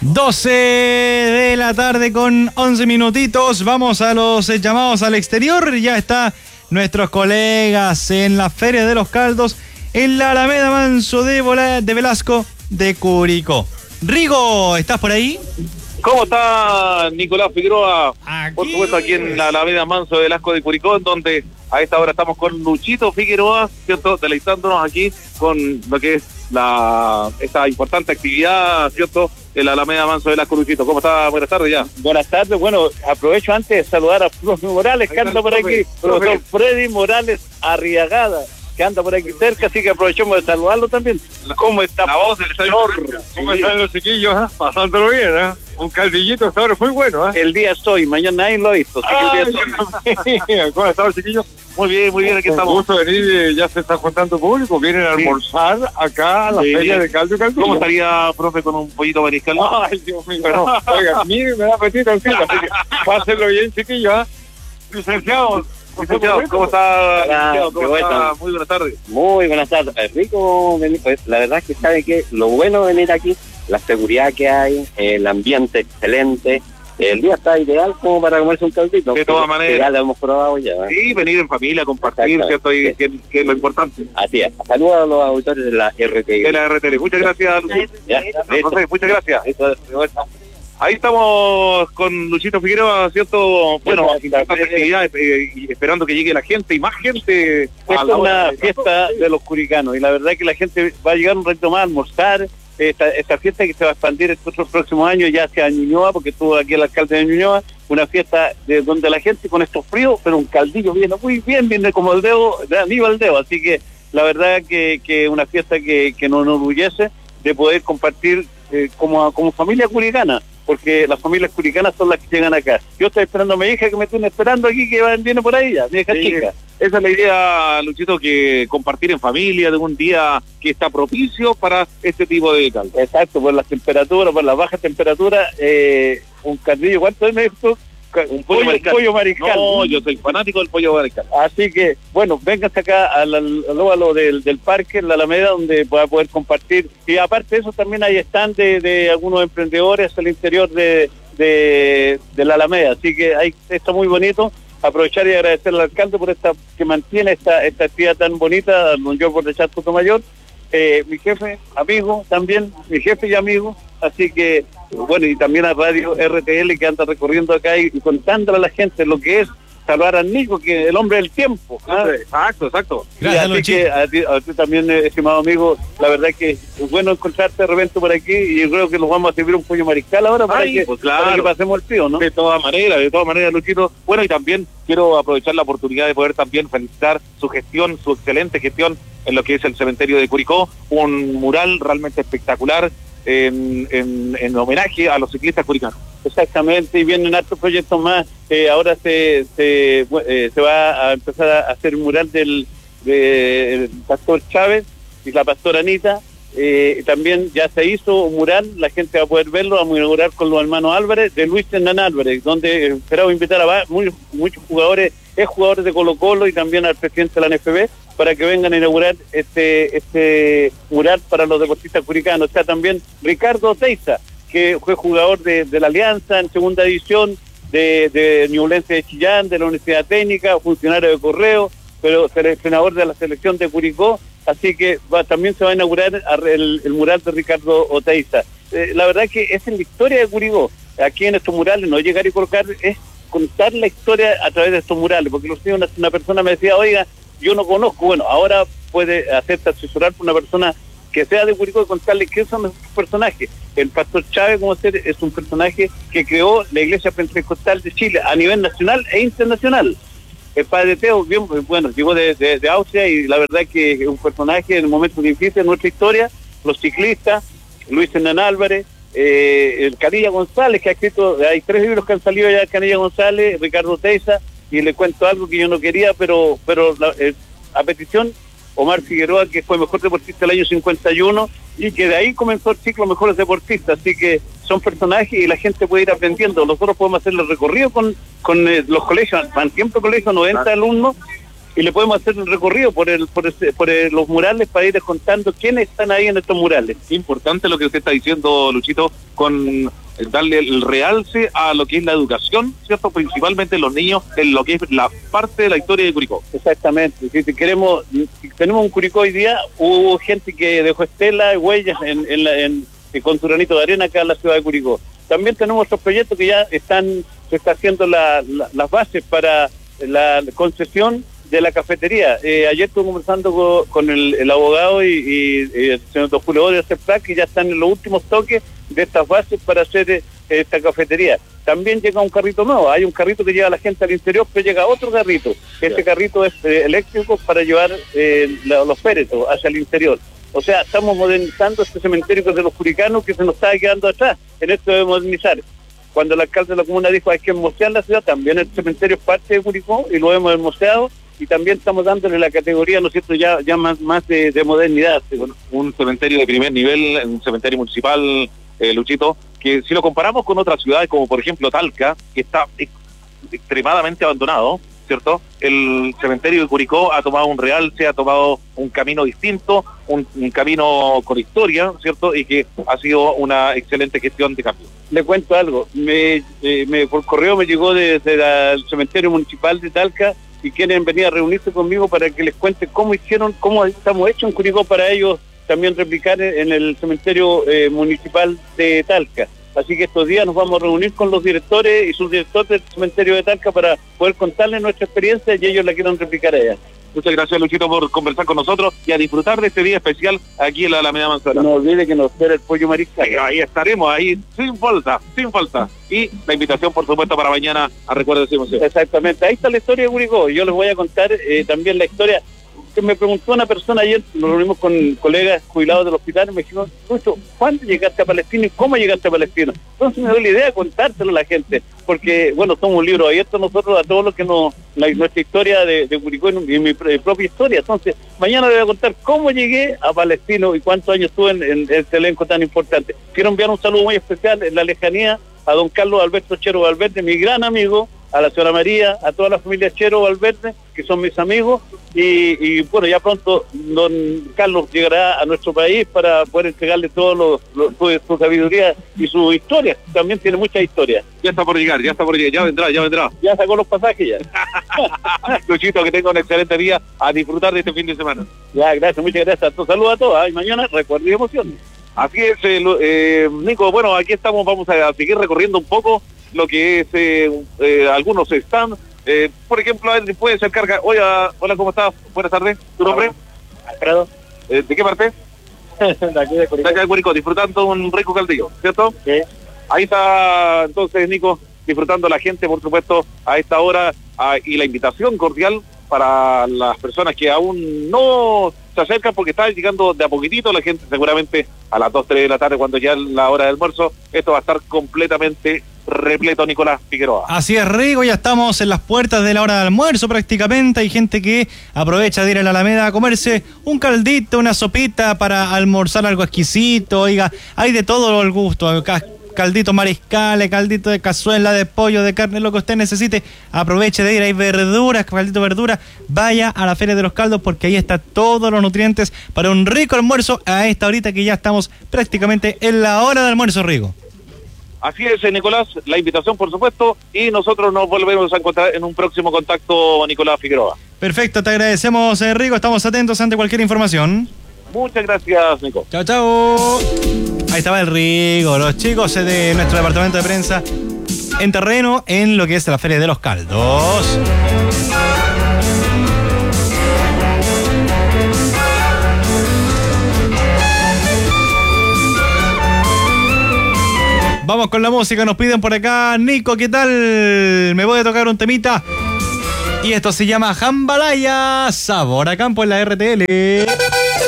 12 de la tarde con 11 minutitos. Vamos a los llamados al exterior. Ya está nuestros colegas en la Feria de los Caldos, en la Alameda Manso de Velasco de Curicó. Rigo, ¿estás por ahí? ¿Cómo está Nicolás Figueroa? Aquí. Por supuesto, aquí en la Alameda Manso de Velasco de Curicó, donde a esta hora estamos con Luchito Figueroa, ¿cierto? Deleitándonos aquí con lo que es esta importante actividad, ¿cierto? En la Alameda Manso de Velasco. Luchito, ¿cómo está? Buenas tardes ya. Buenas tardes. Bueno, aprovecho antes de saludar a Profe Morales, que anda por aquí, profesor Freddy Morales Arriagada, que anda por aquí cerca, así que aprovechemos de saludarlo también. ¿Cómo está? La voz del señor. ¿Cómo están los chiquillos? Pasándolo bien, ¿eh? Un caldillito hasta ahora fue bueno, ¿eh? El día estoy, mañana nadie lo ha visto. ¿Cómo están los chiquillos? Muy bien, aquí Un estamos. gusto venir, ya se está juntando público, vienen a almorzar acá a la feria de caldo y caldillo. ¿Cómo estaría, profe, con un pollito mariscal? Ay, Dios mío, no. Oiga, a mí me da apetito, así que pásenlo bien, chiquillos, ¿eh? Licenciado, ¿cómo está? Licenciado, ¿cómo está? Muy buenas tardes. Muy buenas tardes. Rico, pues, la verdad es que sabe que lo bueno de venir aquí, la seguridad que hay, el ambiente excelente, el día está ideal como para comerse un caldito. De todas maneras. Ya lo hemos probado ya. Sí, venir en familia, compartir, ¿cierto? Y que es lo importante. Así es. Saludos a los auditores de la RTL. De la RTL. Muchas gracias, Luchito. Muchas gracias. Ahí estamos con Luchito Figueroa, ¿cierto? Bueno, actividades, y esperando que llegue la gente y más gente. Esta es una fiesta de los curicanos y la verdad es que la gente va a llegar un rato más a almorzar. Esta fiesta que se va a expandir estos próximos años ya hacia Ñuñoa, porque estuvo aquí el alcalde de Ñuñoa, una fiesta de donde la gente con estos fríos, pero un caldillo viene muy bien, viene como el dedo, de arriba al dedo, así que la verdad que una fiesta que nos enorgullece de poder compartir como familia curicana, porque las familias curicanas son las que llegan acá. Yo estoy esperando a mi hija que me estén esperando aquí, que viene por ahí ya, mi hija chica. Esa es la idea, Luchito, que compartir en familia de un día que está propicio para este tipo de caldo. Exacto, por las temperaturas, por las bajas temperaturas, un caldillo, ¿cuánto es, me dijo? Un pollo mariscal. No, yo soy fanático del pollo mariscal. Así que, bueno, vénganse acá al óvalo del parque, en la Alameda, donde va a poder compartir. Y aparte de eso, también hay stand de algunos emprendedores al interior de la Alameda. Así que ahí está muy bonito. Aprovechar y agradecer al alcalde por que mantiene esta actividad tan bonita, a don Jorge de Chato Mayor, mi jefe, amigo también, mi jefe y amigo, así que, bueno, y también a Radio RTL que anda recorriendo acá y contándole a la gente lo que es salvar al Nico, que el hombre del tiempo. ¿Ah? Exacto. Gracias, así que a ti también, estimado amigo, la verdad que es bueno encontrarte de repente por aquí y yo creo que nos vamos a servir un pollo mariscal ahora para que pasemos el frío, ¿no? De todas maneras, Luchito. Bueno, y también quiero aprovechar la oportunidad de poder también felicitar su gestión, su excelente gestión en lo que es el cementerio de Curicó, un mural realmente espectacular en homenaje a los ciclistas curicanos. Exactamente, y vienen hartos proyectos más. Ahora se va a empezar a hacer un mural del pastor Chávez y la pastora Anita. También ya se hizo un mural, la gente va a poder verlo, vamos a inaugurar con los hermanos Álvarez, de Luis Hernán Álvarez, donde esperamos invitar a muchos jugadores, exjugadores de Colo Colo y también al presidente de la NFB, para que vengan a inaugurar este mural para los deportistas curicanos. Está también Ricardo Oteiza, que fue jugador de la Alianza en segunda división, de Ñublense de Chillán, de la Universidad Técnica, funcionario de Correo, pero seleccionador de la selección de Curicó, así que también se va a inaugurar el mural de Ricardo Oteiza. La verdad que esa es la historia de Curicó. Aquí en estos murales no llegar y colocar, es contar la historia a través de estos murales, porque una persona me decía, oiga, yo no conozco, bueno, ahora puede hacerse asesorar por una persona que sea de Curicó y contarle qué son esos personajes. El pastor Chávez, como usted, es un personaje que creó la Iglesia Pentecostal de Chile a nivel nacional e internacional. El padre Teo, bien, bueno, llegó de Austria y la verdad que es un personaje en el momento difícil de nuestra historia. Los ciclistas, Luis Hernán Álvarez, el Canilla González, que ha escrito, hay 3 libros que han salido ya, Canilla González, Ricardo Teiza, y le cuento algo que yo no quería, pero a petición, Omar Figueroa, que fue mejor deportista del año 51, y que de ahí comenzó el ciclo Mejores Deportistas, así que son personajes y la gente puede ir aprendiendo. Nosotros podemos hacer el recorrido con los colegios, van siempre colegios, 90 alumnos, y le podemos hacer un recorrido por los murales para ir contando quiénes están ahí en estos murales. Importante lo que usted está diciendo, Luchito, con darle el realce a lo que es la educación, ¿cierto? Principalmente los niños, en lo que es la parte de la historia de Curicó. Exactamente. Si tenemos un Curicó hoy día, hubo gente que dejó estelas, huellas con su granito de arena acá en la ciudad de Curicó. También tenemos otros proyectos que ya se está haciendo las bases para la concesión de la cafetería. Ayer estuve conversando con el abogado y el señor Don Julio de CEPLAC, que ya están en los últimos toques de estas bases para hacer esta cafetería. También llega un carrito nuevo, hay un carrito que lleva a la gente al interior, pero llega otro carrito. Este carrito es eléctrico para llevar los féretros hacia el interior. O sea, estamos modernizando este cementerio de los curicanos que se nos está quedando atrás. En esto de modernizar. Cuando el alcalde de la comuna dijo hay que hermosear la ciudad, también el cementerio es parte de Curicó y lo hemos hermoseado, y también estamos dándole la categoría, ¿no es cierto?, ya más de modernidad. Bueno, un cementerio de primer nivel, un cementerio municipal, Luchito, que si lo comparamos con otras ciudades como por ejemplo Talca, que está extremadamente abandonado, ¿cierto? El cementerio de Curicó ha tomado un realce, ha tomado un camino distinto, un camino con historia, ¿cierto? Y que ha sido una excelente gestión de cambio. Le cuento algo, por correo me llegó desde el cementerio municipal de Talca y quieren venir a reunirse conmigo para que les cuente cómo estamos hechos en Curicó para ellos también replicar en el cementerio municipal de Talca. Así que estos días nos vamos a reunir con los directores y subdirectores del cementerio de Talca para poder contarles nuestra experiencia y ellos la quieran replicar allá. Muchas gracias, Luchito, por conversar con nosotros y a disfrutar de este día especial aquí en la Alameda Manzana. No olvide que nos espera el pollo mariscal. Ahí estaremos, ahí sin falta. Y la invitación, por supuesto, para mañana a Recuerdo de ese museo. Exactamente, ahí está la historia de Curicó. Yo les voy a contar también la historia que me preguntó una persona ayer, nos reunimos con colegas jubilados del hospital, y me dijeron, Lucho, ¿cuándo llegaste a Palestino y cómo llegaste a Palestino? Entonces me doy la idea de contárselo a la gente, porque, bueno, somos un libro abierto nosotros a todo lo que nuestra historia de Curicó y mi propia historia. Entonces, mañana les voy a contar cómo llegué a Palestino y cuántos años estuve en este elenco tan importante. Quiero enviar un saludo muy especial en la lejanía a don Carlos Alberto Chero Valverde, mi gran amigo, a la señora María, a toda la familia Chero Valverde, que son mis amigos, y bueno, ya pronto don Carlos llegará a nuestro país para poder entregarle todo su sabiduría y su historia. También tiene muchas historias. Ya está por llegar, ya vendrá. Ya sacó los pasajes ya. Luchito, que tenga un excelente día, a disfrutar de este fin de semana. Ya, gracias, muchas gracias. Saludos a todos, y mañana recuerdo y emociones. Así es, Nico, bueno, aquí estamos, vamos a seguir recorriendo un poco lo que es algunos stands. Por ejemplo, alguien puede ser carga. Hola, ¿cómo estás? Buenas tardes. ¿Tu nombre? Alfredo. ¿De qué parte? De aquí de Curicó. De acá de Curicó, disfrutando un rico caldillo, ¿cierto? Sí. Ahí está, entonces, Nico, disfrutando la gente, por supuesto, a esta hora, y la invitación cordial para las personas que aún no se acercan, porque está llegando de a poquitito la gente, seguramente a las 2, 3 de la tarde, cuando ya es la hora del almuerzo, esto va a estar completamente repleto, Nicolás Figueroa. Así es, Rigo, ya estamos en las puertas de la hora de almuerzo prácticamente. Hay gente que aprovecha de ir a la Alameda a comerse un caldito, una sopita para almorzar algo exquisito. Oiga, hay de todo el gusto, caldito mariscales, caldito de cazuela, de pollo, de carne, lo que usted necesite. Aproveche de ir, hay verduras, caldito de verdura. Vaya a la Feria de los Caldos, porque ahí está todos los nutrientes para un rico almuerzo a esta horita que ya estamos prácticamente en la hora de almuerzo, Rigo. Así es, Nicolás, la invitación, por supuesto, y nosotros nos volvemos a encontrar en un próximo contacto, Nicolás Figueroa. Perfecto, te agradecemos, Rigo, estamos atentos ante cualquier información. Muchas gracias, Nico. Chao, chao. Ahí estaba el Rigo, los chicos de nuestro departamento de prensa en terreno en lo que es la Feria de los Caldos. Vamos con la música, nos piden por acá. Nico, ¿qué tal? Me voy a tocar un temita. Y esto se llama Jambalaya, sabor a campo en la RTL.